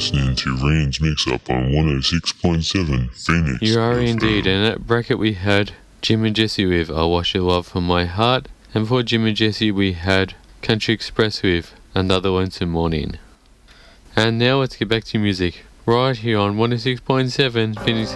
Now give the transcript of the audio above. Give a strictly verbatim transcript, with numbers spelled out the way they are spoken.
listening to Rain's Mix-Up on one oh six point seven Phoenix. You are F M. indeed, and at bracket we had Jim and Jesse with I'll Wash Your Love From My Heart, and for Jim and Jesse we had Country Express with Another Lonesome Morning. And now let's get back to music, right here on one oh six point seven Phoenix